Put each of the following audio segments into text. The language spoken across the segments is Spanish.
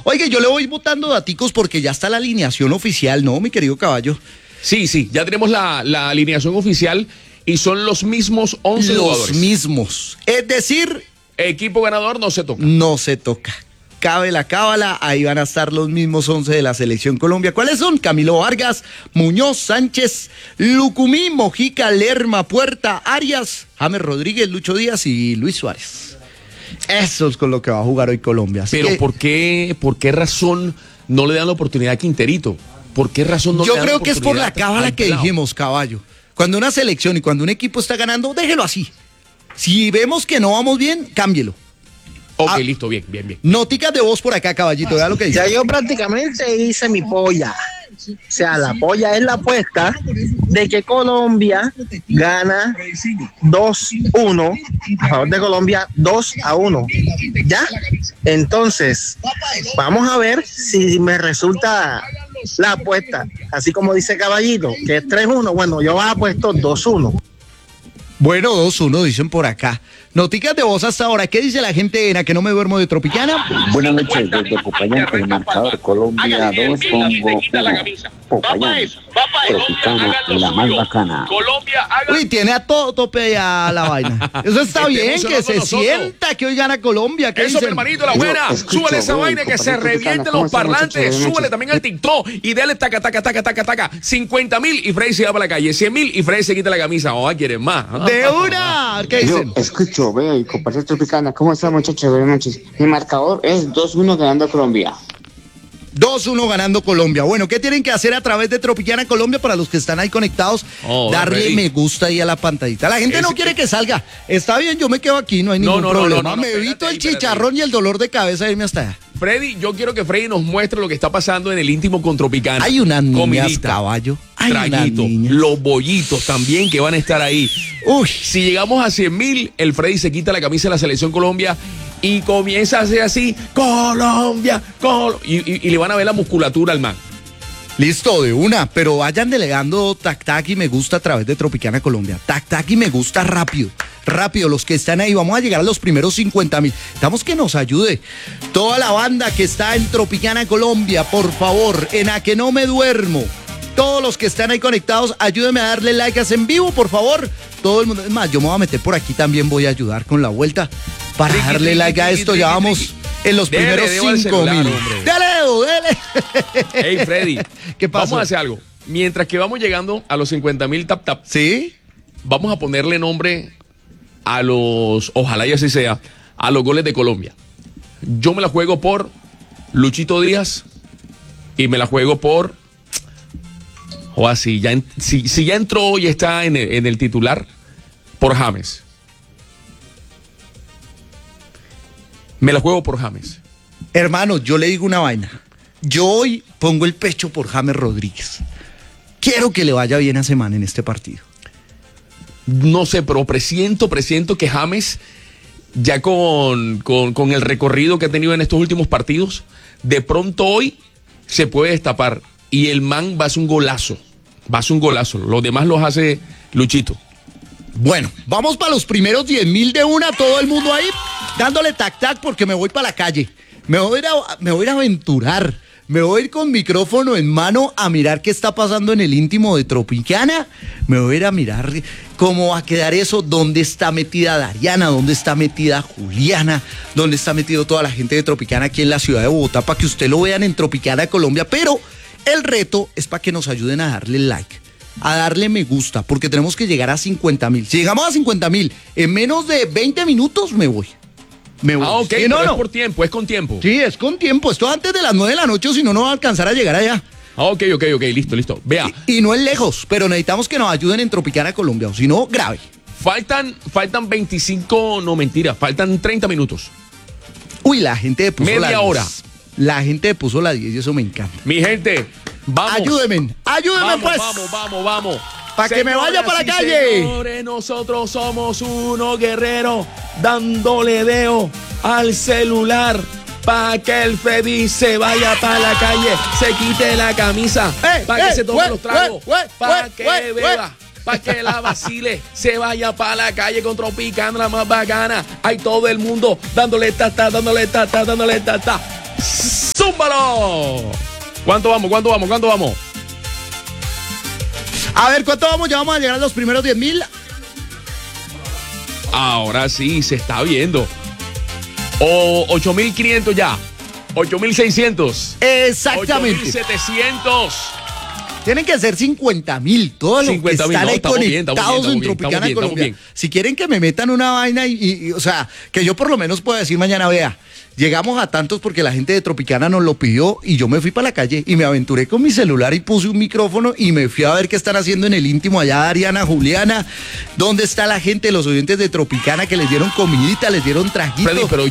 Oye, yo le voy botando daticos porque ya está la alineación oficial, ¿no, mi querido caballo? Sí, ya tenemos la alineación oficial y son los mismos 11 jugadores. Los mismos. Es decir, equipo ganador no se toca. No se toca. Cabe la cábala, ahí van a estar los mismos 11 de la Selección Colombia. ¿Cuáles son? Camilo Vargas, Muñoz, Sánchez, Lucumí, Mojica, Lerma, Puerta, Arias, James Rodríguez, Lucho Díaz y Luis Suárez. Eso es con lo que va a jugar hoy Colombia. Pero ¿por qué razón no le dan la oportunidad a Quinterito? ¿Por qué razón no le dan la oportunidad? Yo creo que es por la cábala que dijimos, caballo. Cuando una selección y cuando un equipo está ganando, déjelo así. Si vemos que no vamos bien, cámbielo. Ok, listo, bien. Noticas de voz por acá, caballito, vea lo que dice. Ya yo prácticamente hice mi polla. O sea, la polla es la apuesta de que Colombia gana 2-1, a favor de Colombia 2-1. ¿Ya? Entonces, vamos a ver si me resulta la apuesta, así como dice Caballito, que es 3-1. Bueno, yo apuesto 2-1. Bueno, 2-1 dicen por acá. Noticas de voz hasta ahora. ¿Qué dice la gente en A que no me duermo de Tropicana? Buenas noches, desde Popayán, el marcador Colombia 2, Congo 1. Popayán, Tropicana, la más bacana. Uy, tiene a todo tope ya la vaina. Eso está bien, que se sienta que hoy gana Colombia. Eso, mi hermanito, la buena. Súbele esa vaina, que se revienten los parlantes. Súbele también al TikTok y dale taca. 50,000 y Freddy se va para la calle. 100,000 y Freddy se quita la camisa. Oh, quieren más. De una. ¿Qué dicen? Yo escucho, veo y comparto Tropicana. ¿Cómo está, muchachos? Buenas noches. Mi marcador es 2-1 ganando Colombia. 2-1 ganando Colombia. Bueno, ¿qué tienen que hacer a través de Tropicana Colombia para los que están ahí conectados? Darle me gusta ahí a la pantallita. La gente no quiere que salga. Está bien, yo me quedo aquí, no hay ningún problema. Me evito el chicharrón y el dolor de cabeza de irme hasta allá. Freddy, yo quiero que Freddy nos muestre lo que está pasando en el íntimo con Tropicana. Hay unas niñas, caballo. Hay traguito, los bollitos también que van a estar ahí. Uy, si llegamos a 100,000, el Freddy se quita la camisa de la Selección Colombia y comienza a hacer así, Colombia, y le van a ver la musculatura al man. Listo, de una, pero vayan delegando tac y me gusta a través de Tropicana Colombia. Tac y me gusta rápido, los que están ahí, vamos a llegar a los primeros 50,000. Estamos que nos ayude toda la banda que está en Tropicana Colombia, por favor, en A que no me duermo. Todos los que están ahí conectados, ayúdenme a darle like en vivo, por favor. Todo el mundo, es más, yo me voy a meter por aquí también, voy a ayudar con la vuelta para darle like a esto. Ya vamos en los primeros 5,000. Dale. Hey, Freddy, ¿qué pasa? Vamos a hacer algo. Mientras que vamos llegando a los 50,000 tap. ¿Sí? Vamos a ponerle nombre a los, ojalá y así sea, a los goles de Colombia. Yo me la juego por Luchito Díaz y me la juego por... O así, si ya entró y está en el titular, por James. Me la juego por James. Hermano, yo le digo una vaina. Yo hoy pongo el pecho por James Rodríguez. Quiero que le vaya bien a ese man en este partido. No sé, pero presiento que James, ya con el recorrido que ha tenido en estos últimos partidos, de pronto hoy se puede destapar. Y el man va a hacer un golazo. Los demás los hace Luchito. Bueno, vamos para los primeros 10,000 de una. Todo el mundo ahí dándole tac porque me voy para la calle. Me voy a ir a aventurar. Me voy a ir con micrófono en mano a mirar qué está pasando en el íntimo de Tropicana. Me voy a ir a mirar cómo va a quedar eso, dónde está metida Dariana, dónde está metida Juliana, dónde está metido toda la gente de Tropicana aquí en la ciudad de Bogotá, para que usted lo vean en Tropicana Colombia. Pero el reto es para que nos ayuden a darle like, a darle me gusta, porque tenemos que llegar a 50,000. Si llegamos a 50,000 en menos de 20 minutos, me voy. Ok, ¿Sí, no, es por tiempo, es con tiempo. Sí, es con tiempo. Esto antes de las 9 de la noche, o si no, no va a alcanzar a llegar allá. Ok, listo. Vea. Y no es lejos, pero necesitamos que nos ayuden en Tropicana Colombia, o si no, grave. Faltan 25, no mentira, faltan 30 minutos. Uy, la gente puso la 10. Media hora. La gente puso la 10 y eso me encanta. Mi gente, vamos. Ayúdenme pues. Vamos. Para que me vaya para la calle. Señores, nosotros somos unos guerreros dándole dedo al celular para que el Freddy se vaya para la calle, se quite la camisa, para que se tome los tragos, para que beba, para que la vacile, se vaya para la calle con Tropicana, la más bacana. Hay todo el mundo dándole tata. ¡Zúmbalo! ¿Cuánto vamos? A ver, ¿cuánto vamos? Ya vamos a llegar a los primeros 10.000. Ahora sí, se está viendo. O 8.500 ya. 8.600. Exactamente. 8.700. Tienen que ser 50.000, todos los que están no, ahí estamos bien, conectados en Tropicana Colombia. Si quieren que me metan una vaina o sea, que yo por lo menos pueda decir mañana, vea, llegamos a tantos porque la gente de Tropicana nos lo pidió y yo me fui para la calle y me aventuré con mi celular y puse un micrófono y me fui a ver qué están haciendo en el íntimo allá, Ariana, Juliana, dónde está la gente, los oyentes de Tropicana que les dieron comidita, les dieron traguito. Freddy, pero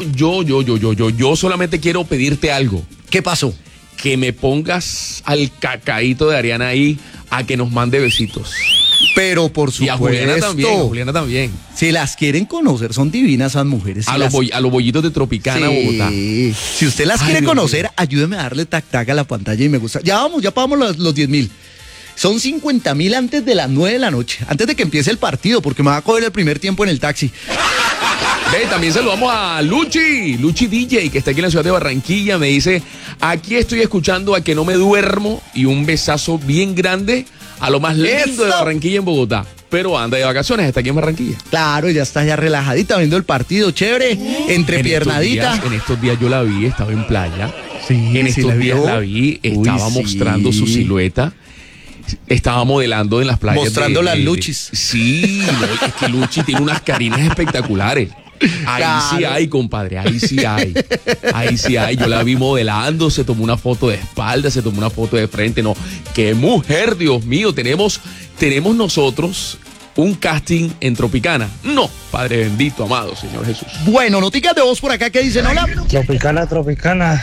yo solamente quiero pedirte algo. ¿Qué pasó? Que me pongas al cacaíto de Ariana ahí a que nos mande besitos. Pero por supuesto. Y a Juliana también. Si las quieren conocer, son divinas esas mujeres. A los bollitos de Tropicana, sí. Bogotá. Si usted las quiere conocer, ayúdeme a darle tac-tac a la pantalla y me gusta. Ya pagamos los 10.000. Son 50.000 antes de las 9 de la noche, antes de que empiece el partido, porque me va a coger el primer tiempo en el taxi. Ve, también saludamos a Luchi DJ, que está aquí en la ciudad de Barranquilla. Me dice, aquí estoy escuchando a que no me duermo, y un besazo bien grande a lo más lindo de Barranquilla en Bogotá. Pero anda de vacaciones, está aquí en Barranquilla. Claro, ya está ya relajadita viendo el partido, chévere, entrepiernadita. En estos días yo la vi, estaba en playa. Sí, en estos días la vi, estaba mostrando su silueta. Estaba modelando en las playas. Mostrando las Luchis. Sí, no, es que Luchi tiene unas carinas espectaculares. Ahí sí hay, compadre, ahí sí hay. Ahí sí hay. Yo la vi modelando, se tomó una foto de espalda, se tomó una foto de frente. No, qué mujer, Dios mío. Tenemos nosotros un casting en Tropicana. No, Padre bendito, amado Señor Jesús. Bueno, noticias de voz por acá que dicen, hola. Tropicana.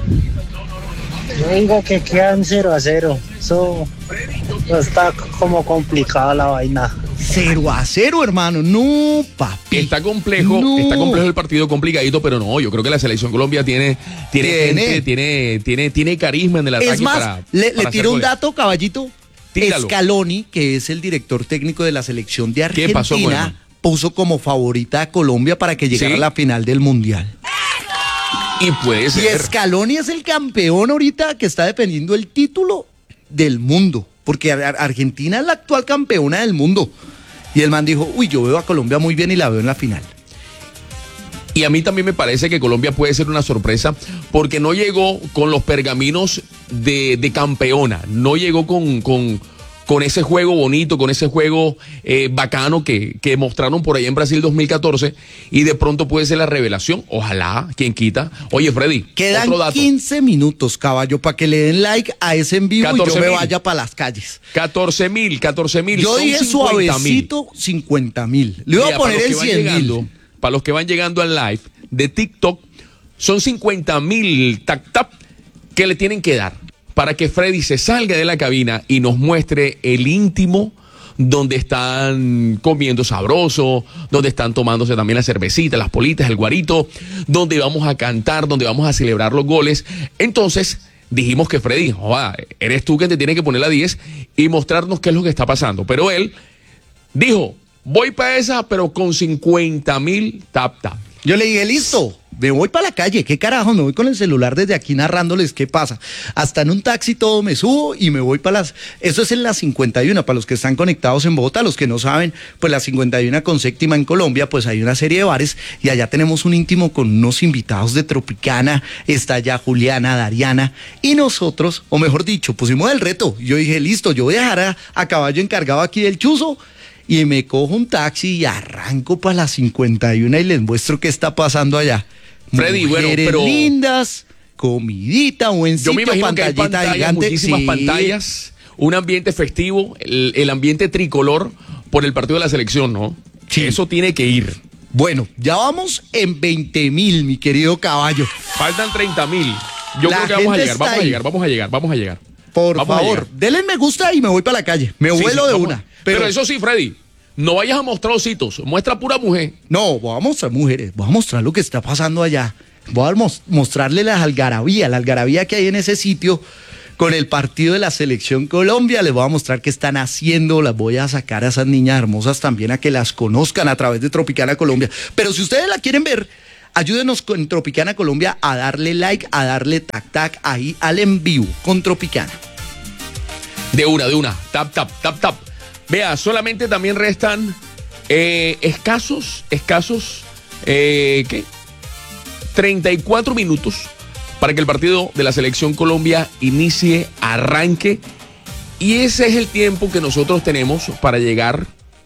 Yo digo que quedan 0-0. Eso está como complicada la vaina. 0-0, hermano. No, papi. Está complejo el partido, complicadito, pero no, yo creo que la selección Colombia tiene carisma en el ataque. Es más, le tiro un dato, caballito. Tíralo. Scaloni, que es el director técnico de la selección de Argentina, ¿qué pasó, bueno? Puso como favorita a Colombia para que llegara a la final del Mundial. Y puede ser. Y Scaloni es el campeón ahorita que está defendiendo el título del mundo, porque Argentina es la actual campeona del mundo. Y el man dijo, yo veo a Colombia muy bien y la veo en la final. Y a mí también me parece que Colombia puede ser una sorpresa, porque no llegó con los pergaminos de campeona, no llegó con ese juego bonito, con ese juego bacano que mostraron por ahí en Brasil 2014, y de pronto puede ser la revelación. Ojalá, quien quita. Oye, Freddy, quedan otro dato. 15 minutos, caballo, para que le den like a ese en vivo y yo me vaya para las calles. 14.000. Yo dije suavecito 50.000. Le iba a poner en 100.000. Para los que van llegando al live de TikTok, son 50.000 tap que le tienen que dar para que Freddy se salga de la cabina y nos muestre el íntimo, donde están comiendo sabroso, donde están tomándose también la cervecita, las politas, el guarito, donde vamos a cantar, donde vamos a celebrar los goles. Entonces dijimos que Freddy, eres tú quien te tiene que poner la 10 y mostrarnos qué es lo que está pasando. Pero él dijo, voy para esa, pero con 50.000 tap. Yo le dije, listo, me voy para la calle, ¿qué carajo? Me voy con el celular desde aquí narrándoles qué pasa. Hasta en un taxi todo me subo y me voy para las... Eso es en la 51, para los que están conectados en Bogotá, los que no saben, pues la 51 con séptima en Colombia, pues hay una serie de bares y allá tenemos un íntimo con unos invitados de Tropicana, está allá Juliana, Dariana, y nosotros, o mejor dicho, pusimos el reto. Yo dije, listo, yo voy a dejar a caballo encargado aquí del chuzo, y me cojo un taxi y arranco para las 51 y les muestro qué está pasando allá. Freddy, mujeres pero lindas, comidita, buen sitio, yo me imagino pantallita que hay pantallas, gigante, muchísimas pantallas, un ambiente festivo, el ambiente tricolor por el partido de la selección, ¿no? Sí. Eso tiene que ir. Bueno, ya vamos en 20.000, mi querido caballo. Faltan 30.000. Yo creo que vamos a llegar. Por favor, denle me gusta y me voy para la calle. Me vuelo de una. Pero eso sí, Freddy, no vayas a mostrar ositos, muestra pura mujer. No, voy a mostrar mujeres, voy a mostrar lo que está pasando allá. Voy a mostrarle la algarabía que hay en ese sitio con el partido de la selección Colombia. Les voy a mostrar qué están haciendo, las voy a sacar a esas niñas hermosas también a que las conozcan a través de Tropicana Colombia. Pero si ustedes la quieren ver, Ayúdenos con Tropicana Colombia a darle like, a darle tac ahí al en vivo con Tropicana. De una. Tap. Vea, solamente también restan escasos, 34 minutos para que el partido de la Selección Colombia inicie, arranque. Y ese es el tiempo que nosotros tenemos para llegar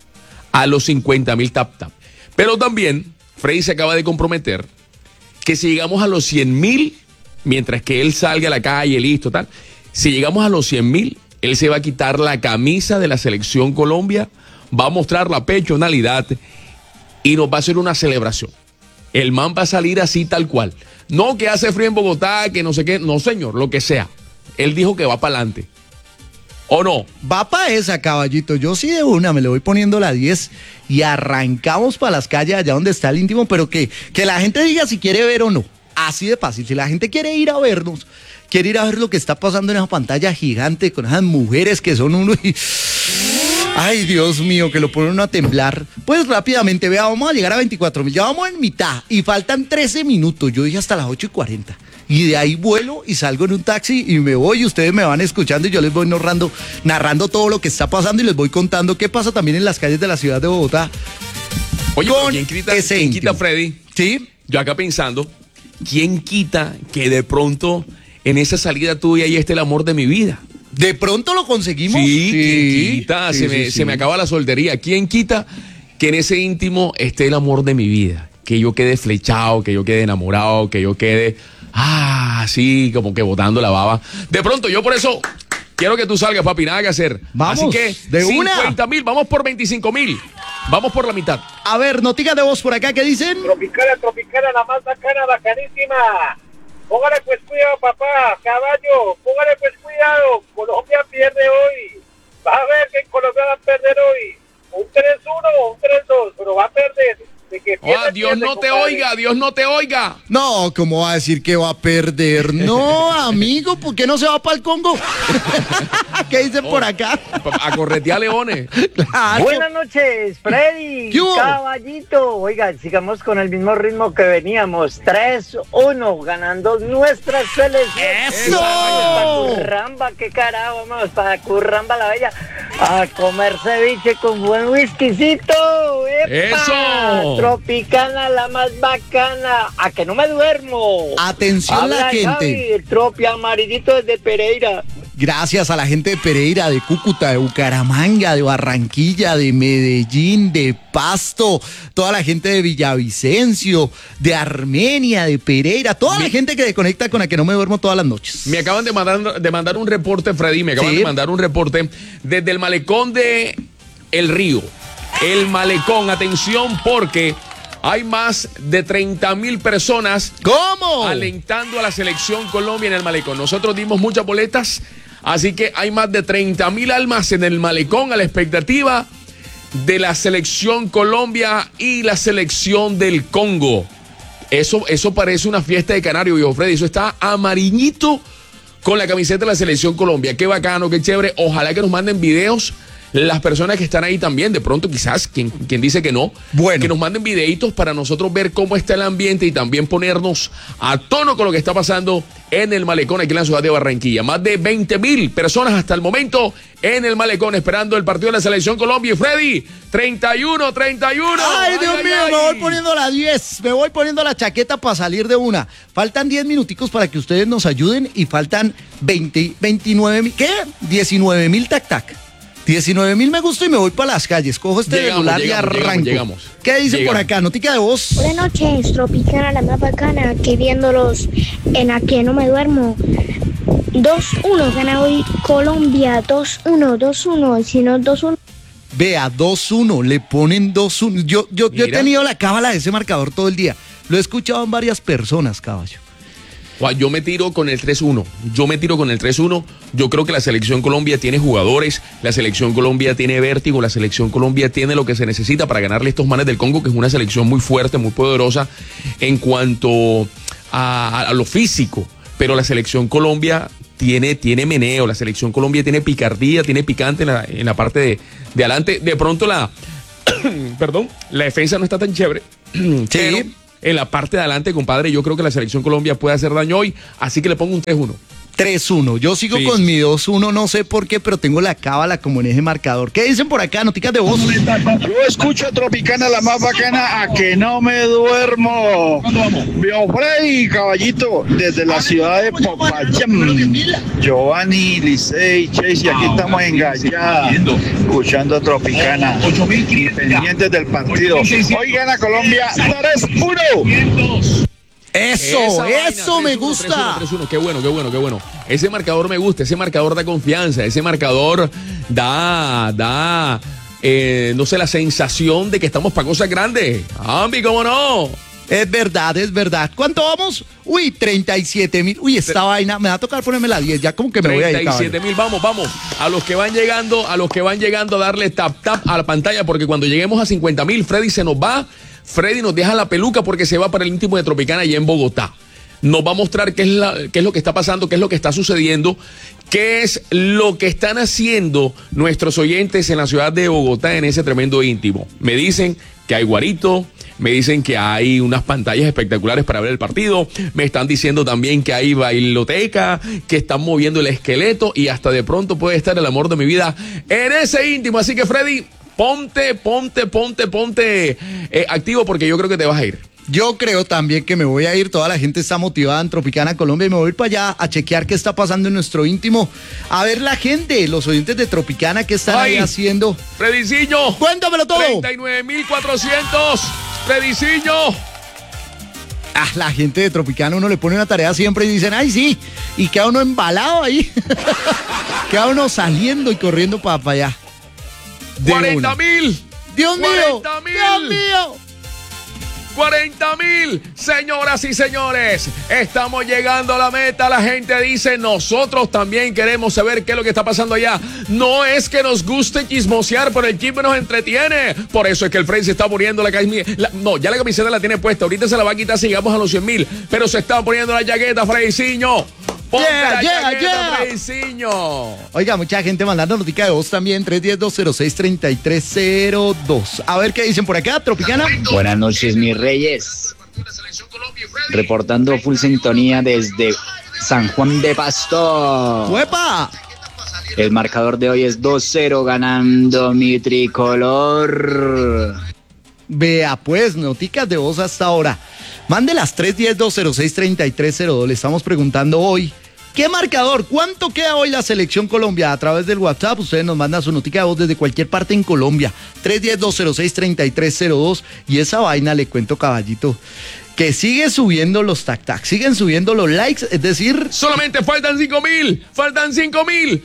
a los 50,000 tap. Pero también, Freddy se acaba de comprometer que si llegamos a los 100,000, mientras que él salga a la calle, listo, tal, si llegamos a los 100,000, él se va a quitar la camisa de la Selección Colombia, va a mostrar la pechonalidad y nos va a hacer una celebración. El man va a salir así tal cual. No que hace frío en Bogotá, que no sé qué, no señor, lo que sea. Él dijo que va para adelante. ¿O no? Va para esa, caballito. Yo sí de una me le voy poniendo la 10 y arrancamos para las calles allá donde está el íntimo, pero que la gente diga si quiere ver o no. Así de fácil. Si la gente quiere ir a vernos, quiere ir a ver lo que está pasando en esa pantalla gigante con esas mujeres que son uno y... Ay, Dios mío, que lo ponen uno a temblar. Pues rápidamente, vea, vamos a llegar a 24,000. Ya vamos en mitad y faltan 13 minutos. Yo dije hasta las 8:40. Y de ahí vuelo y salgo en un taxi y me voy y ustedes me van escuchando y yo les voy narrando todo lo que está pasando y les voy contando qué pasa también en las calles de la ciudad de Bogotá. Oye, ¿quién quita, Freddy? Sí. Yo acá pensando, ¿quién quita que de pronto en esa salida tuya ahí esté el amor de mi vida? ¿De pronto lo conseguimos? Sí, ¿quién quita? Se me acaba la soltería. ¿Quién quita que en ese íntimo esté el amor de mi vida? Que yo quede flechado, que yo quede enamorado, que yo quede... así como que botando la baba. De pronto, yo por eso quiero que tú salgas, papi, nada que hacer. Vamos, así que de 50,000, vamos por 25,000. Vamos por la mitad. A ver, noticia de voz por acá, ¿qué dicen? Tropicana, la más bacana, bacanísima. Póngale pues cuidado, papá, caballo, póngale pues cuidado. Colombia pierde hoy. Vas a ver que Colombia va a perder hoy. Un 3-1 o un 3-2, pero va a perder. De que pierde, Dios no te oiga, Dios no te oiga. No, ¿cómo va a decir que va a perder? No, amigo, ¿por qué no se va para el Congo? ¿Qué dicen por acá? A corretear leones. Claro. Buenas noches, Freddy, caballito. Oiga, sigamos con el mismo ritmo que veníamos. 3-1, ganando nuestra selección. ¡Eso! Vamos para Curramba, qué carajo, vamos para Curramba la Bella. A comer ceviche con buen whiskycito. ¡Epa! ¡Eso! Tropicana, la más bacana. A que no me duermo. Atención, habla la gente. Javi, el tropi amarillito desde Pereira. Gracias a la gente de Pereira, de Cúcuta, de Bucaramanga, de Barranquilla, de Medellín, de Pasto, toda la gente de Villavicencio, de Armenia, de Pereira, toda la gente que se conecta con la que no me duermo todas las noches. Me acaban de mandar un reporte, Freddy, de mandar un reporte desde el malecón de El Río. El malecón, atención, porque hay más de 30,000 personas. ¿Cómo? Alentando a la Selección Colombia en el malecón. Nosotros dimos muchas boletas, así que hay más de 30,000 almas en el malecón a la expectativa de la Selección Colombia y la Selección del Congo. Eso parece una fiesta de Canario, viejo Freddy. Eso está amarillito con la camiseta de la Selección Colombia. Qué bacano, qué chévere. Ojalá que nos manden videos las personas que están ahí también. De pronto quizás, quien dice que no, bueno, que nos manden videitos para nosotros ver cómo está el ambiente y también ponernos a tono con lo que está pasando en el malecón aquí en la ciudad de Barranquilla. Más de 20,000 personas hasta el momento en el malecón esperando el partido de la Selección Colombia. Y Freddy, 31. Ay, Dios mío, me voy poniendo la 10, me voy poniendo la chaqueta para salir de una. Faltan 10 minuticos para que ustedes nos ayuden y faltan 29,000, ¿qué? 19,000 tac. 19,000 me gusta y me voy para las calles. Cojo este celular y arranco. Llegamos. ¿Qué dicen por acá? Notica de voz. Buenas noches, Tropicana, la más bacana, que viéndolos en la que no me duermo. 2-1, gana hoy Colombia. 2-1, si no 2-1. Vea, 2-1, le ponen 2-1. Yo he tenido la cábala de ese marcador todo el día. Lo he escuchado en varias personas, caballo. Yo me tiro con el 3-1. Yo creo que la Selección Colombia tiene jugadores, la Selección Colombia tiene vértigo, la Selección Colombia tiene lo que se necesita para ganarle a estos manes del Congo, que es una selección muy fuerte, muy poderosa en cuanto a lo físico. Pero la Selección Colombia tiene meneo, la Selección Colombia tiene picardía, tiene picante en la parte de adelante. De pronto la defensa no está tan chévere. Sí. en la parte de adelante, compadre. Yo creo que la selección Colombia puede hacer daño hoy, así que le pongo un 3-1. 3-1. Yo sigo con mi 2-1, no sé por qué, pero tengo la cábala como en ese marcador. ¿Qué dicen por acá? Noticas de voz. Yo escucho a Tropicana, la más bacana, a que no me duermo. Vio Freddy, caballito, desde la ciudad de Popayán. Giovanni, Licey, Chase, aquí estamos en Gallada, escuchando a Tropicana, pendientes del partido. Hoy gana Colombia 3-1. Eso me gusta. 3-1. Qué bueno. Ese marcador me gusta, ese marcador da confianza, ese marcador da, no sé, la sensación de que estamos para cosas grandes. Ambi, ¿cómo no? Es verdad. ¿Cuánto vamos? Uy, 37,000. Uy, esta vaina, me va a tocar ponerme la 10, ya como que me voy a ir. 37,000, vamos. A los que van llegando, a darle tap a la pantalla, porque cuando lleguemos a 50,000, Freddy se nos va. Freddy nos deja la peluca porque se va para el íntimo de Tropicana allá en Bogotá. Nos va a mostrar qué es lo que está pasando, qué es lo que está sucediendo, qué es lo que están haciendo nuestros oyentes en la ciudad de Bogotá en ese tremendo íntimo. Me dicen que hay guarito, me dicen que hay unas pantallas espectaculares para ver el partido, me están diciendo también que hay bailoteca, que están moviendo el esqueleto y hasta de pronto puede estar el amor de mi vida en ese íntimo. Así que, Freddy, ponte activo porque yo creo que te vas a ir. Yo creo también que me voy a ir, toda la gente está motivada en Tropicana Colombia y me voy a ir para allá a chequear qué está pasando en nuestro íntimo, a ver la gente, los oyentes de Tropicana, qué están ahí haciendo. Frediciño, cuéntamelo todo. 39,400, Frediciño. La gente de Tropicana, uno le pone una tarea siempre y dicen, ay sí, y queda uno embalado ahí, queda uno saliendo y corriendo para allá. 40,000. Dios mío. 40,000, señoras y señores, estamos llegando a la meta. La gente dice, nosotros también queremos saber qué es lo que está pasando allá. No es que nos guste chismosear, pero el chisme nos entretiene. Por eso es que el Freddy se está poniendo la camiseta. No, ya la camiseta la tiene puesta. Ahorita se la va a quitar si llegamos a los 100,000. Pero se está poniendo la chaqueta, Freddyciño. Ponte la chaqueta, Freddyciño. Oiga, mucha gente mandando notica de voz también, 310-206-3302. A ver qué dicen por acá, Tropicana. Buenas noches, mis reyes. Reportando full sintonía desde San Juan de Pasto. ¡Huepa! El marcador de hoy es 2-0 ganando mi tricolor. Vea pues, noticas de voz hasta ahora. Mande las 310-206-3302. Le estamos preguntando hoy, ¿qué marcador? ¿Cuánto queda hoy la selección Colombia? A través del WhatsApp, ustedes nos mandan su notica de voz desde cualquier parte en Colombia. 310-206-3302. Y esa vaina, le cuento, caballito, que sigue subiendo los tac-tac, siguen subiendo los likes, es decir... Solamente faltan 5,000, faltan 5,000.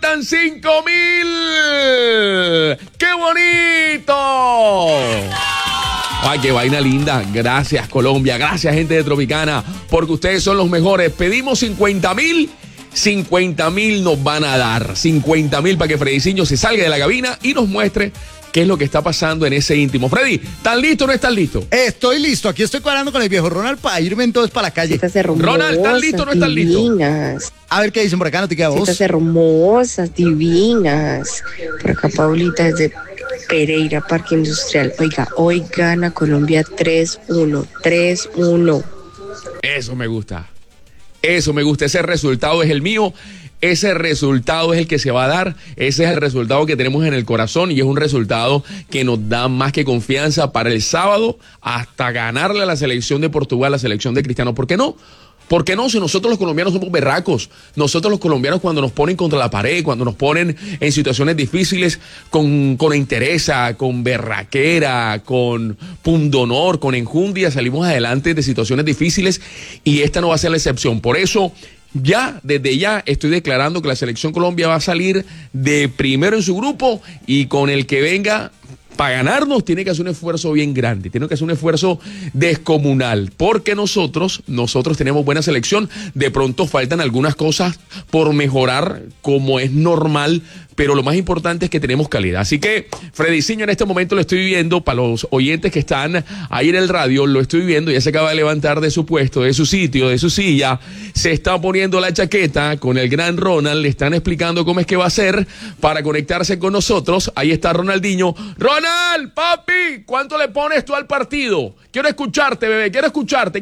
¡Qué bonito! Ay, qué vaina linda. Gracias, Colombia. Gracias, gente de Tropicana, porque ustedes son los mejores. Pedimos 50,000. 50,000 nos van a dar. 50,000 para que Freddyciño se salga de la cabina y nos muestre qué es lo que está pasando en ese íntimo. Freddy, ¿estás listo o no estás listo? Estoy listo. Aquí estoy cuadrando con el viejo Ronald para irme entonces para la calle. Ronald, ¿estás listo o no estás listo? A ver qué dicen por acá, no te queda voz. Citas hermosas, divinas. Por acá, Paulita, desde Pereira, Parque Industrial. Oiga, hoy gana Colombia 3-1. 3-1. Eso me gusta. Ese resultado es el mío. Ese resultado es el que se va a dar, ese es el resultado que tenemos en el corazón y es un resultado que nos da más que confianza para el sábado hasta ganarle a la selección de Portugal, la selección de Cristiano. ¿Por qué no? ¿Por qué no? Si nosotros los colombianos somos berracos, nosotros los colombianos cuando nos ponen contra la pared, cuando nos ponen en situaciones difíciles, con entereza, con berraquera, con pundonor, con enjundia, salimos adelante de situaciones difíciles y esta no va a ser la excepción. Por eso... desde ya estoy declarando que la selección Colombia va a salir de primero en su grupo y con el que venga para ganarnos tiene que hacer un esfuerzo bien grande, tiene que hacer un esfuerzo descomunal, porque nosotros tenemos buena selección, de pronto faltan algunas cosas por mejorar como es normal pero lo más importante es que tenemos calidad. Así que Frediciño en este momento lo estoy viendo, para los oyentes que están ahí en el radio, lo estoy viendo, ya se acaba de levantar de su puesto, de su sitio, de su silla, se está poniendo la chaqueta con el gran Ronald, le están explicando cómo es que va a ser para conectarse con nosotros. Ahí está Ronaldinho. Ronald, papi, ¿cuánto le pones tú al partido? Quiero escucharte, bebé, quiero escucharte.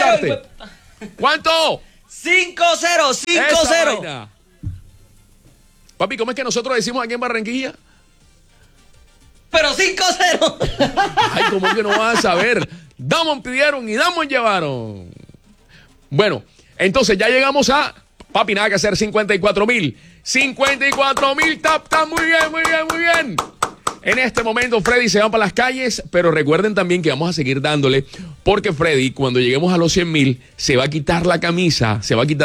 ¿Cuánto? 5-0, 5-0. Papi, ¿cómo es que nosotros decimos aquí en Barranquilla? Pero 5-0. Ay, ¿cómo que no vas a saber? Damon pidieron y Damon llevaron. Bueno, entonces ya llegamos a... Papi, nada que hacer, 54,000. 54,000, tap, muy bien. En este momento Freddy se va para las calles, pero recuerden también que vamos a seguir dándole, porque Freddy, cuando lleguemos a los 100,000, se va a quitar la camisa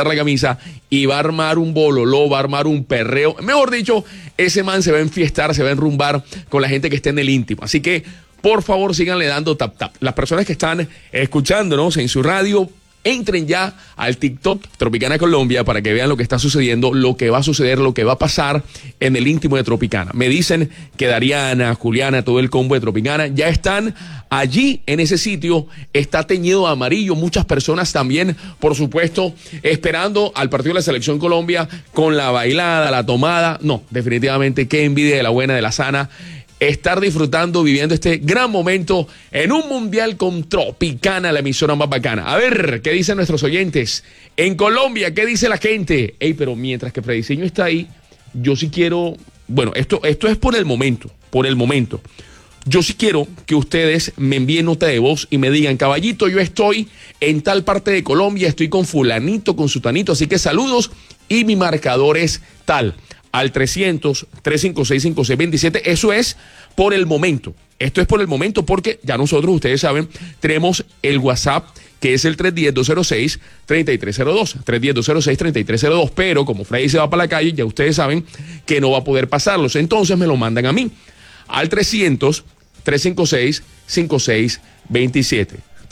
y va a armar un bololó, va a armar un perreo. Mejor dicho, ese man se va a enfiestar, se va a enrumbar con la gente que esté en el íntimo. Así que, por favor, síganle dando tap. Las personas que están escuchándonos en su radio, entren ya al TikTok Tropicana Colombia para que vean lo que está sucediendo, lo que va a suceder, lo que va a pasar en el íntimo de Tropicana. Me dicen que Dariana, Juliana, todo el combo de Tropicana ya están allí en ese sitio. Está teñido de amarillo. Muchas personas también, por supuesto, esperando al partido de la Selección Colombia con la bailada, la tomada. No, definitivamente, qué envidia de la buena, de la sana. Estar disfrutando, viviendo este gran momento en un mundial con Tropicana, la emisora más bacana. A ver, ¿qué dicen nuestros oyentes? En Colombia, ¿qué dice la gente? Ey, pero mientras que Frediciño está ahí, yo sí quiero... Bueno, esto es por el momento. Yo sí quiero que ustedes me envíen nota de voz y me digan, caballito, yo estoy en tal parte de Colombia, estoy con fulanito, con sutanito, así que saludos y mi marcador es tal. Al 300-356-5627. Eso es por el momento. Esto es por el momento porque ya nosotros, ustedes saben, tenemos el WhatsApp que es el 310-206-3302. 310-206-3302. Pero como Freddy se va para la calle, ya ustedes saben que no va a poder pasarlos. Entonces me lo mandan a mí. Al 300-356-5627.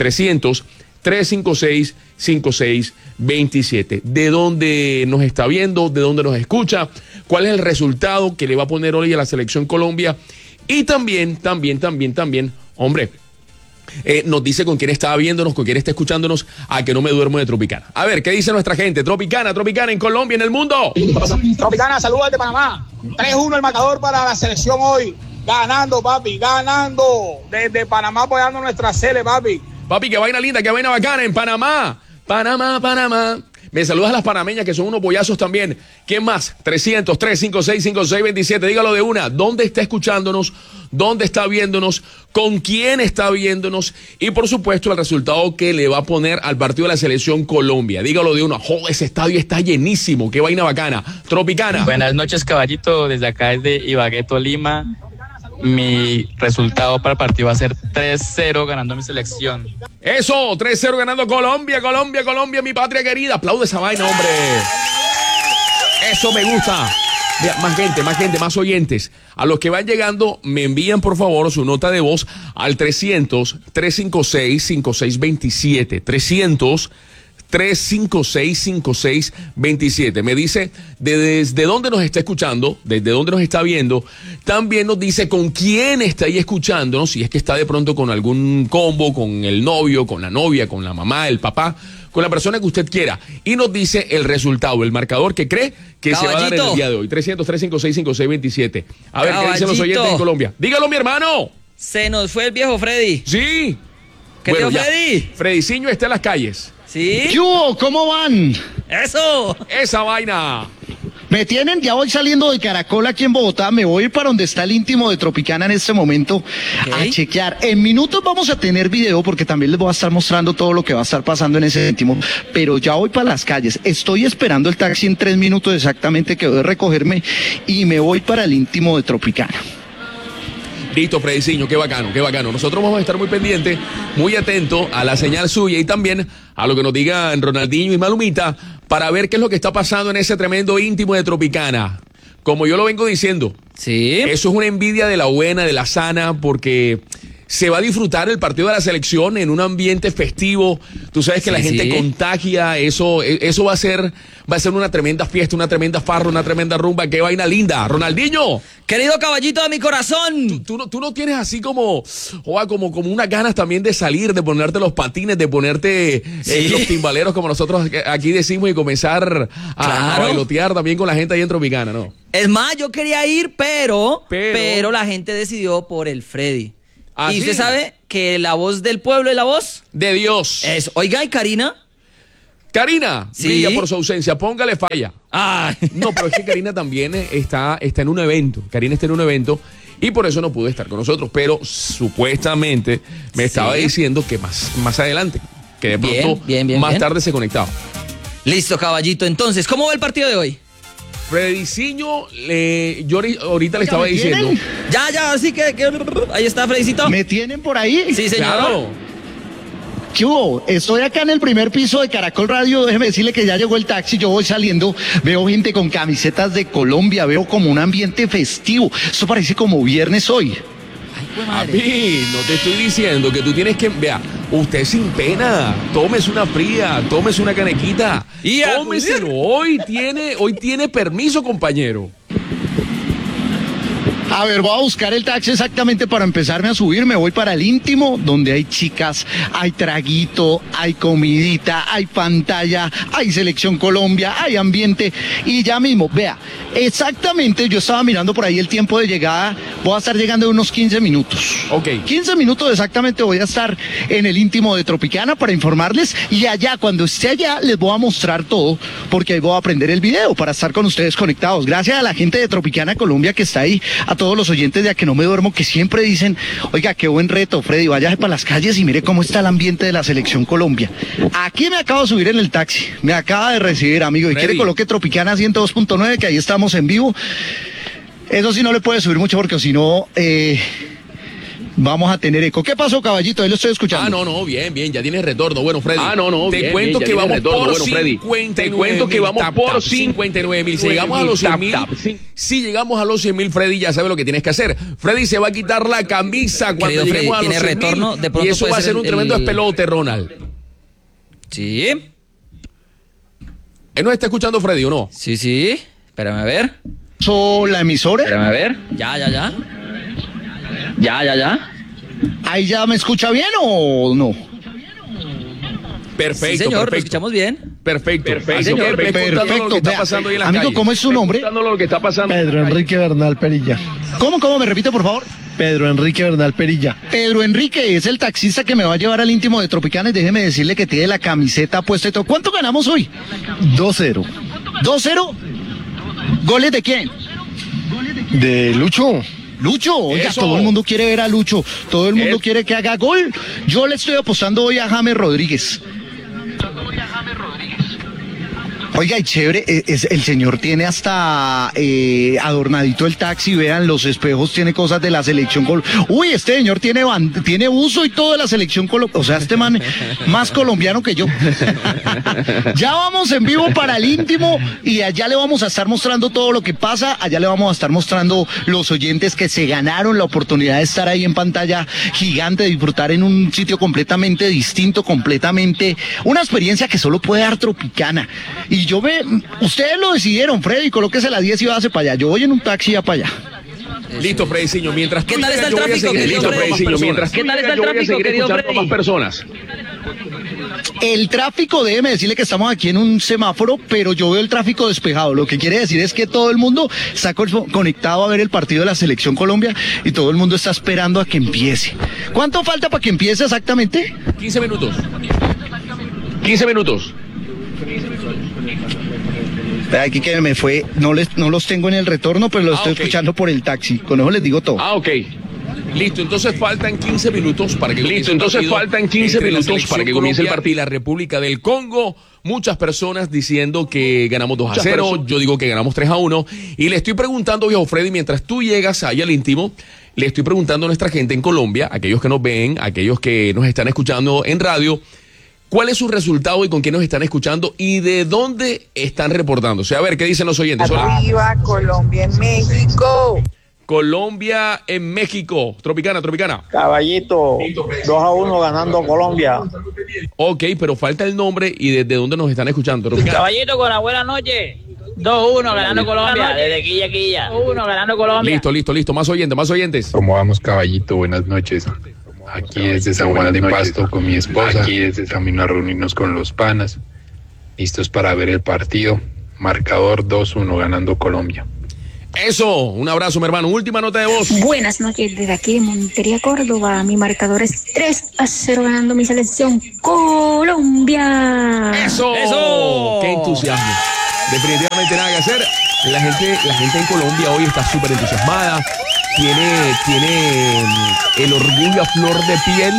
300-356-5627. ¿De dónde nos está viendo? ¿De dónde nos escucha? ¿Cuál es el resultado que le va a poner hoy a la Selección Colombia? Y también, hombre, nos dice con quién está viéndonos, con quién está escuchándonos, a que no me duermo de Tropicana. A ver, ¿qué dice nuestra gente? Tropicana en Colombia, en el mundo. Tropicana, saludos desde Panamá. 3-1 el marcador para la selección hoy. Ganando, papi, ganando. Desde Panamá apoyando nuestra sele, papi. Papi, qué vaina linda, qué vaina bacana en Panamá. Panamá. Me saludas a las panameñas que son unos bollazos también. ¿Quién más? 300-356-5627. Dígalo de una. ¿Dónde está escuchándonos? ¿Dónde está viéndonos? ¿Con quién está viéndonos? Y por supuesto el resultado que le va a poner al partido de la Selección Colombia. Dígalo de una. ¡Joder, ese estadio está llenísimo! ¡Qué vaina bacana! Tropicana. Buenas noches, caballito. Desde acá, desde Ibagué, Tolima. Mi resultado para el partido va a ser 3-0 ganando mi selección. Eso, 3-0 ganando Colombia, mi patria querida. Aplaude esa vaina, hombre. Eso me gusta. Mira, más gente, más oyentes. A los que van llegando, me envían por favor su nota de voz al 300-356-5627. 300-356-5627. Me dice desde dónde nos está escuchando, desde dónde nos está viendo. También nos dice con quién está ahí escuchándonos, si es que está de pronto con algún combo, con el novio, con la novia, con la mamá, el papá, con la persona que usted quiera. Y nos dice el resultado, el marcador que cree que se va a dar en el día de hoy. 300-356-5627. A ver, ¿qué dicen los oyentes en Colombia? Dígalo, mi hermano. Se nos fue el viejo Freddy. Sí. ¿Qué bueno, tío Freddy? Frediciño está en las calles. ¿Sí? ¿Qué hubo? ¿Cómo van? ¡Eso! ¡Esa vaina! Me tienen, ya voy saliendo de Caracol aquí en Bogotá, me voy para donde está el íntimo de Tropicana en este momento a chequear. En minutos vamos a tener video porque también les voy a estar mostrando todo lo que va a estar pasando en ese íntimo, pero ya voy para las calles. Estoy esperando el taxi en 3 minutos exactamente que voy a recogerme y me voy para el íntimo de Tropicana. Listo, Frediciño, qué bacano, qué bacano. Nosotros vamos a estar muy pendientes, muy atentos a la señal suya y también a lo que nos digan Ronaldinho y Malumita para ver qué es lo que está pasando en ese tremendo íntimo de Tropicana. Como yo lo vengo diciendo, sí, eso es una envidia de la buena, de la sana, porque se va a disfrutar el partido de la selección en un ambiente festivo. Tú sabes que la gente contagia, eso va a ser una tremenda fiesta, una tremenda farra, una tremenda rumba. Qué vaina linda. Ronaldinho. Querido caballito de mi corazón. Tú no tienes así como unas ganas también de salir, de ponerte los patines, de ponerte los timbaleros, como nosotros aquí decimos, y comenzar a bailotear también con la gente ahí en Tropicana, ¿no? Es más, yo quería ir, pero la gente decidió por el Freddy. ¿Ah, y sí? usted sabe que la voz del pueblo es la voz de Dios. Oiga, ¿y Karina? Karina, brilla por su ausencia, póngale falla. No, pero es que Karina también está en un evento. Karina está en un evento y por eso no pudo estar con nosotros, pero supuestamente me estaba diciendo que más adelante, que de pronto más tarde se conectaba. Listo, caballito. Entonces, ¿cómo va el partido de hoy? Frediciño, yo ahorita le estaba diciendo. Ya, así que ahí está, Fredicito. ¿Me tienen por ahí? Sí, señor. Claro. ¿Qué hubo? Estoy acá en el primer piso de Caracol Radio. Déjeme decirle que ya llegó el taxi. Yo voy saliendo, veo gente con camisetas de Colombia, veo como un ambiente festivo. Esto parece como viernes hoy. Papi, no te estoy diciendo que tú tienes que... Vea, usted sin pena, tómese una fría, tómese una canequita. Tómeselo, hoy tiene permiso, compañero. A ver, voy a buscar el taxi exactamente para empezarme a subir. Me voy para el íntimo, donde hay chicas, hay traguito, hay comidita, hay pantalla, hay Selección Colombia, hay ambiente. Y ya mismo, vea, exactamente, yo estaba mirando por ahí el tiempo de llegada. Voy a estar llegando en unos 15 minutos. Ok. 15 minutos exactamente voy a estar en el íntimo de Tropicana para informarles. Y allá, cuando esté allá, les voy a mostrar todo, porque ahí voy a aprender el video para estar con ustedes conectados. Gracias a la gente de Tropicana Colombia que está ahí, a todos los oyentes de A Que No Me Duermo, que siempre dicen, oiga, qué buen reto, Freddy, váyase para las calles y mire cómo está el ambiente de la Selección Colombia. Aquí me acabo de subir en el taxi, me acaba de recibir, amigo, y quiere coloque Tropicana 102.9, que ahí estamos en vivo. Eso sí no le puede subir mucho porque si no... vamos a tener eco. ¿Qué pasó, caballito? Ahí lo estoy escuchando. No, bien, ya tienes retorno. Bueno, Freddy. Te cuento bien, que ya vamos tienes retorno. por Bueno, Freddy, 59.000. Si llegamos a los 100.000, si llegamos a los 100.000, Freddy ya sabe lo que tienes que hacer. Freddy se va a quitar la camisa cuando lleguemos a los 100.000. Y eso va a ser un tremendo despelote, Ronald. Sí. ¿Él nos está escuchando, Freddy, o no? Sí. Espérame a ver. ¿La emisora? Espérame a ver. Ya. ¿Ahí ya me escucha bien o no? Perfecto, sí, señor, perfecto. lo escuchamos bien. Perfecto. Señor, perfecto. Lo que está pasando ahí en las amigo, calles. ¿cómo es su nombre? Lo que está pasando. Pedro Enrique Bernal Perilla. ¿Cómo? ¿Me repite, por favor? Pedro Enrique Bernal Perilla. Pedro Enrique es el taxista que me va a llevar al íntimo de Tropicana y déjeme decirle que tiene la camiseta puesta y todo. ¿Cuánto ganamos hoy? 2-0. ¿2-0? ¿Goles de quién? De Lucho. Lucho, oiga, Eso. todo el mundo quiere ver a Lucho, todo el mundo quiere que haga gol. Yo le estoy apostando hoy a James Rodríguez. Oiga, y chévere, el señor tiene hasta adornadito el taxi, vean, los espejos, tiene cosas de la Selección Colombia. Uy, este señor tiene uso y todo de la Selección Colombia. O sea, este man más colombiano que yo. Ya vamos en vivo para el íntimo y allá le vamos a estar mostrando todo lo que pasa. Allá le vamos a estar mostrando los oyentes que se ganaron la oportunidad de estar ahí en pantalla gigante, de disfrutar en un sitio completamente distinto, completamente una experiencia que solo puede dar Tropicana. Y ustedes lo decidieron, Freddy, colóquese la 10 y váyase para allá. Yo voy en un taxi ya para allá. Listo, Frediciño, mientras ¿Qué tal está el tráfico, querido Freddy? ¿Qué tal está el tráfico, querido Freddy? Más personas. El tráfico, déjeme decirle que estamos aquí en un semáforo, pero yo veo el tráfico despejado. Lo que quiere decir es que todo el mundo está conectado a ver el partido de la Selección Colombia y todo el mundo está esperando a que empiece. ¿Cuánto falta para que empiece exactamente? 15 minutos. 15 minutos. Aquí que me fue, no los tengo en el retorno, pero los estoy escuchando por el taxi. Con eso les digo todo. Ok. Listo, entonces faltan 15 minutos para que comience el partido. Y la República del Congo, muchas personas diciendo que ganamos 2-0, yo digo que ganamos 3-1. Y le estoy preguntando, viejo Freddy, mientras tú llegas ahí al íntimo, le estoy preguntando a nuestra gente en Colombia, aquellos que nos ven, aquellos que nos están escuchando en radio, ¿cuál es su resultado y con quién nos están escuchando y de dónde están reportándose? A ver, ¿qué dicen los oyentes? Hola. Arriba, Colombia en México. Colombia en México. Tropicana. Caballito, 2-1 ganando Colombia. Ok, pero falta el nombre y desde dónde nos están escuchando. Tropicana. Caballito, con la buena noche. 2-1 ganando Colombia, desde Quilla. 2-1 ganando Colombia. Listo. Más oyentes. ¿Cómo vamos, Caballito? Buenas noches. Aquí desde San Juan de Pasto con mi esposa. Aquí desde camino a reunirnos con los panas. Listos para ver el partido. Marcador 2-1 ganando Colombia. Eso, un abrazo, mi hermano. Última nota de voz. Buenas noches desde aquí de Montería, Córdoba. Mi marcador es 3-0 ganando mi selección Colombia. Eso. Qué entusiasmo. Definitivamente nada que hacer. La gente en Colombia hoy está súper entusiasmada. Tiene el orgullo a flor de piel.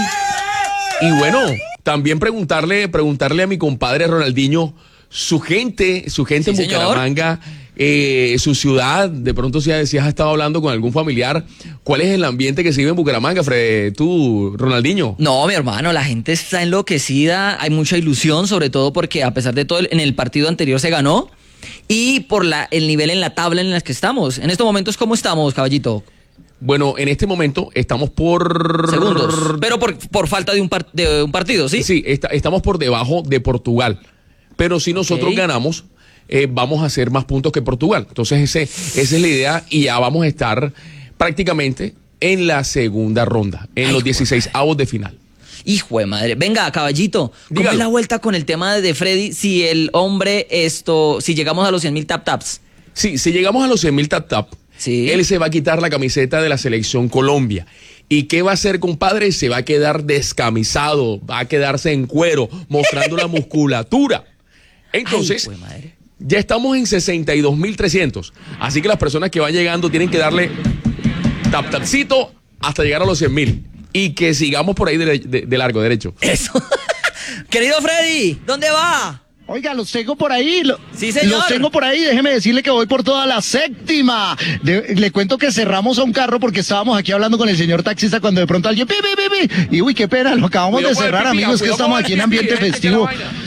Y bueno, también preguntarle a mi compadre Ronaldinho, su gente en Bucaramanga, su ciudad, de pronto si has estado hablando con algún familiar, ¿cuál es el ambiente que se vive en Bucaramanga, tú, Ronaldinho? No, mi hermano, la gente está enloquecida, hay mucha ilusión, sobre todo porque a pesar de todo, en el partido anterior se ganó, y por el nivel en la tabla en la que estamos. En estos momentos, ¿cómo estamos, caballito? Bueno, en este momento estamos por... segundos, pero por falta de un partido, ¿sí? Sí, estamos por debajo de Portugal, pero si nosotros ganamos... vamos a hacer más puntos que Portugal. Entonces esa es la idea y ya vamos a estar prácticamente en la segunda ronda, en los 16avos de final. Hijo de madre. Venga, caballito, ¿cómo es la vuelta con el tema de Freddy si el hombre si llegamos a los 100,000 tap-taps? Sí, si llegamos a los 100,000 tap-tap, él se va a quitar la camiseta de la selección Colombia. ¿Y qué va a hacer, compadre? Se va a quedar descamisado, va a quedarse en cuero, mostrando la musculatura. Entonces... ya estamos en 62,300. Así que las personas que van llegando tienen que darle tap-tapcito hasta llegar a los 100,000. Y que sigamos por ahí de largo, derecho. Eso. Querido Freddy, ¿dónde va? Oiga, los tengo por ahí. Sí, señor. Los tengo por ahí. Déjeme decirle que voy por toda la séptima. Le cuento que cerramos a un carro porque estábamos aquí hablando con el señor taxista cuando de pronto alguien... ¡Pi! Y uy, qué pena, lo acabamos de cerrar, amigos, que estamos aquí en ambiente festivo.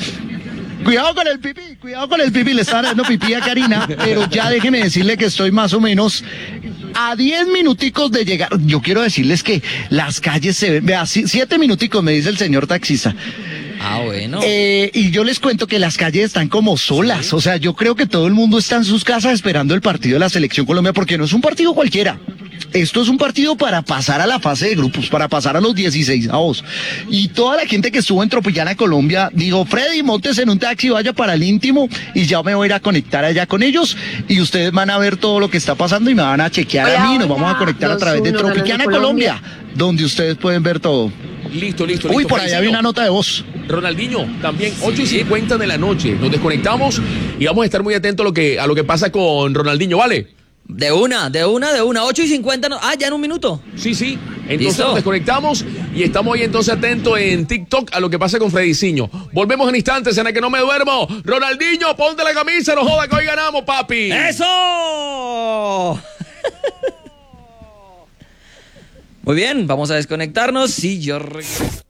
Cuidado con el pipí, le estaba dando pipí a Karina, pero ya déjeme decirle que estoy más o menos a 10 minuticos de llegar. Yo quiero decirles que las calles se ven, vea, 7 minuticos me dice el señor taxista. Ah, bueno. Y yo les cuento que las calles están como solas, ¿sí? O sea, yo creo que todo el mundo está en sus casas esperando el partido de la Selección Colombia, porque no es un partido cualquiera. Esto es un partido para pasar a la fase de grupos, para pasar a los 16avos. Y toda la gente que estuvo en Tropicana, Colombia, dijo, Freddy, montes en un taxi, vaya para el íntimo y ya me voy a ir a conectar allá con ellos y ustedes van a ver todo lo que está pasando y me van a chequear a mí. Nos vamos a conectar a través de Tropicana, Colombia, donde ustedes pueden ver todo. Listo. Uy, por allá había una nota de voz. Ronaldinho, también 8:50 de la noche. Nos desconectamos y vamos a estar muy atentos a lo que pasa con Ronaldinho, ¿vale? De una, 8:50. Ya en un minuto. Sí. Entonces nos desconectamos y estamos ahí entonces atentos en TikTok a lo que pasa con Frediciño. Volvemos en instantes en el que no me duermo. Ronaldinho, ponte la camisa, no joda que hoy ganamos, papi. ¡Eso! Muy bien, vamos a desconectarnos y yo regreso.